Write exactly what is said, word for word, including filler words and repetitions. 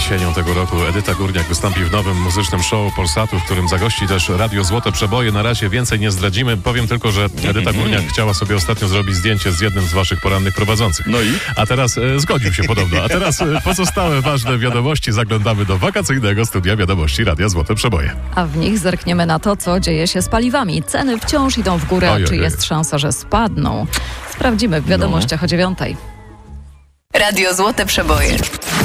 Jesienią tego roku Edyta Górniak wystąpi w nowym muzycznym show Polsatu, w którym zagości też Radio Złote Przeboje. Na razie więcej nie zdradzimy. Powiem tylko, że Edyta Górniak chciała sobie ostatnio zrobić zdjęcie z jednym z waszych porannych prowadzących. No i? A teraz e, zgodził się podobno. A teraz e, pozostałe ważne wiadomości. Zaglądamy do wakacyjnego studia wiadomości Radia Złote Przeboje. A w nich zerkniemy na to, co dzieje się z paliwami. Ceny wciąż idą w górę, Oj, a czy oj, oj. jest szansa, że spadną? Sprawdzimy w wiadomościach o dziewiątej. Radio Złote Przeboje.